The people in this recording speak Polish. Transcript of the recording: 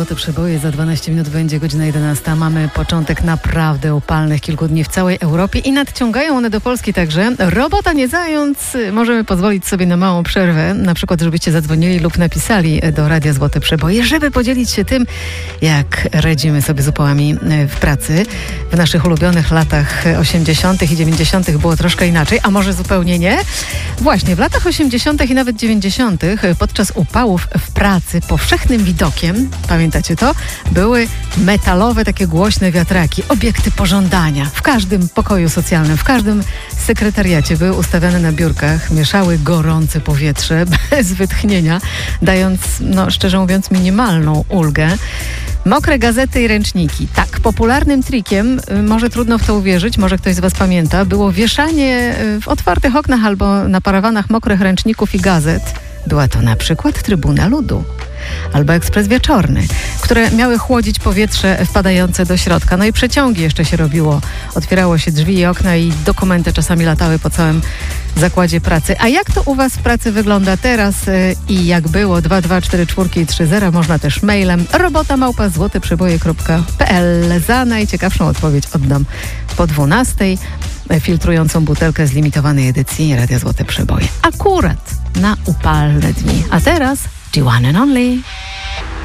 Złote Przeboje. Za 12 minut będzie godzina 11. Mamy początek naprawdę upalnych kilku dni w całej Europie i nadciągają one do Polski także. Robota nie zając, możemy pozwolić sobie na małą przerwę, na przykład żebyście zadzwonili lub napisali do Radia Złote Przeboje, żeby podzielić się tym, jak radzimy sobie z upałami w pracy. W naszych ulubionych latach 80. i 90. było troszkę inaczej, a może zupełnie nie? Właśnie, w latach 80. i nawet 90. podczas upałów w pracy powszechnym widokiem, pamiętacie to, były metalowe, takie głośne wiatraki, obiekty pożądania. W każdym pokoju socjalnym, w każdym sekretariacie były ustawiane na biurkach, mieszały gorące powietrze bez wytchnienia, dając, szczerze mówiąc, minimalną ulgę. Mokre gazety i ręczniki. Tak, popularnym trikiem, może trudno w to uwierzyć, może ktoś z Was pamięta, było wieszanie w otwartych oknach albo na parawanach mokrych ręczników i gazet. Była to na przykład Trybuna Ludu albo Ekspres Wieczorny, które miały chłodzić powietrze wpadające do środka. No i przeciągi jeszcze się robiło. Otwierało się drzwi i okna i dokumenty czasami latały po całym zakładzie pracy. A jak to u Was w pracy wygląda teraz i jak było? 2244 i 30. Można też mailem robota@złoteprzeboje.pl. Za najciekawszą odpowiedź oddam po 12. Filtrującą butelkę z limitowanej edycji Radia Złote Przeboje. Akurat na upalne dni. A teraz The One and Only.